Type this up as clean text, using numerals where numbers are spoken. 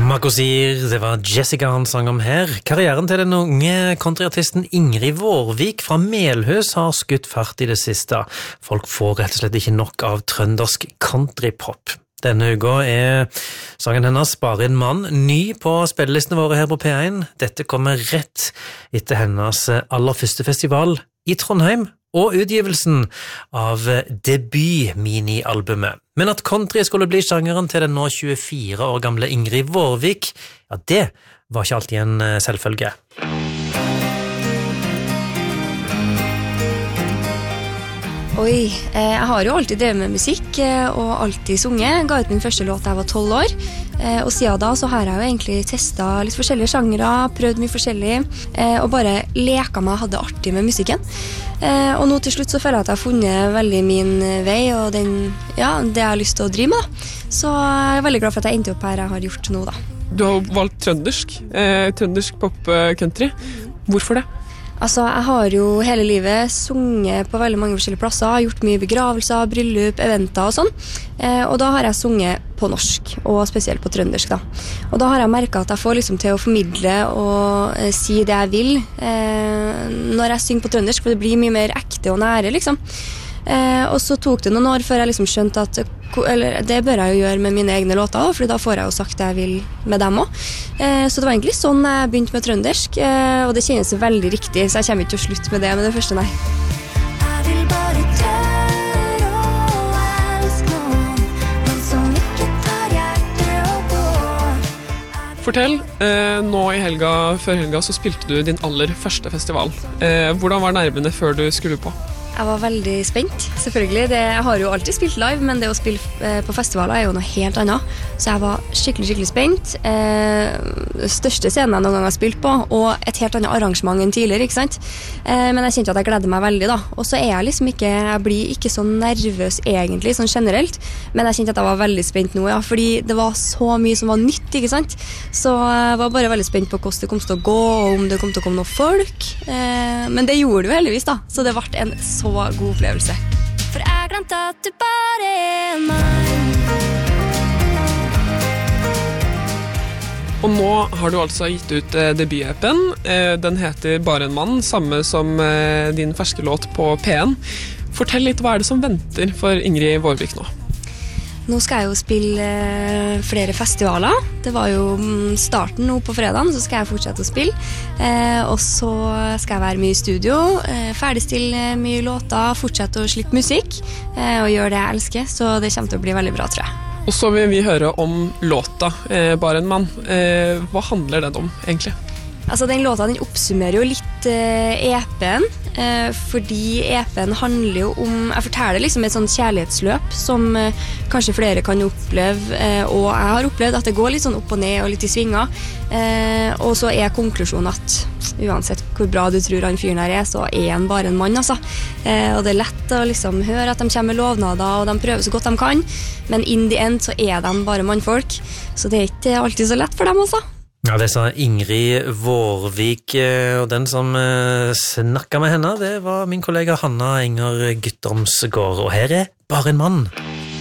Makosir, det var Jessica han sang om her. Karrieren til den unge countryartisten Ingrid Vårvik fra Melhus har skutt fart i det siste. Folk får rett og slett ikke nok av trøndersk countrypop. Denne uka sangen hennes Bare en mann ny på spillelistene våre her på P1. Dette kommer rett etter hennes aller første festival i Trondheim og utgivelsen av debut-mini-albumet. Men at country skulle bli sjangeren til den nå 24 år gamle Ingrid Vårvik, ja, det var ikke alltid en selvfølge. Oi, jeg har jo alltid drevet med musikk og alltid sunget. Ga ut min første låt da jeg var 12 år. Og siden da så har jeg jo egentlig testet litt forskjellige sjangere, prøvd mye forskjellig, og bare leka meg, hadde artig med musikken. Og nå til slutt så føler jeg at jeg har funnet veldig min vei, og det jeg har lyst til å drive med da. Så jeg er veldig glad for at jeg endte opp her jeg har gjort nå da. Du har valgt trøndersk pop-country. Hvorfor det? Altså, jeg har jo hele livet sunget på veldig mange forskjellige plasser, gjort mye begravelser, bryllup, eventer og sånn. Og da har jeg sunget på norsk, og spesielt på trøndersk da. Og da har jeg merket at jeg får liksom til å formidle og si det jeg vil når jeg synger på trøndersk, for det blir mye mer ekte og nære liksom. Og så tok det noen år før jeg liksom skjønte at det bør jeg jo gjøre med mine egne låter, for da får jeg jo sagt det jeg vil med dem også. Så det var egentlig sånn jeg begynte med trøndersk, og det kjennes veldig riktig, så jeg kommer ikke til å slutte med det første, nei. Jeg vil bare tørre å elske noen, men som ikke tar hjertet og går. Fortell, nå før helga så spilte du din aller første festival. Hvordan var nervene før du skulle på? Jeg var veldig spent, selvfølgelig. Jeg har jo alltid spilt live, men det å spille på festivaler er jo noe helt annet. Så jeg var skikkelig spent. Største scenen jeg noen gang har spilt på, og et helt annet arrangement enn tidligere, ikke sant? Men jeg kjente at jeg gledde meg veldig da. Og så jeg blir ikke så nervøs egentlig, sånn generelt. Men jeg kjente at jeg var veldig spent nå, ja, fordi det var så mye som var nytt, ikke sant? Så jeg var bare veldig spent på hvordan det kom til å gå, og om det kom til å komme noen folk. Men det gjorde det jo heldigvis da, så det ble en så god opplevelse. For jeg glemte at du bare er mann. Og nå har du altså gitt ut debut-appen. Den heter Bare en mann, samme som din ferske låt på P1. Fortell litt, hva er det som venter for Ingrid Vårvik nå? Nå skal jeg jo spille flere festivaler. Det var jo starten nå på fredagen, så skal jeg fortsette å spille. Og så skal jeg være mye i studio, ferdigstille mye låter, fortsette å slippe musikk, og gjøre det jeg elsker. Så det kommer til å bli veldig bra, tror jeg. Og så vil vi høre om låta Bare en mann. Hva handler den om, egentlig? Altså, den låta den oppsummerer jo litt EP-en, fordi EP-en handler jo om, jeg forteller liksom et sånt kjærlighetsløp som kanskje flere kan oppleve, og jeg har opplevd at det går litt sånn opp og ned og litt i svinger, og så konklusjonen at uansett hvor bra du tror han fyren her så han bare en mann, altså. Og det lett å liksom høre at de kommer med lovnader, og de prøver så godt de kan, men in the end så de bare mannfolk, så det ikke alltid så lett for dem, altså. Ja, det sa Ingrid Vårvik, og den som snakket med henne, det var min kollega Hanna Inger Guttormsgård, og her Bare en mann.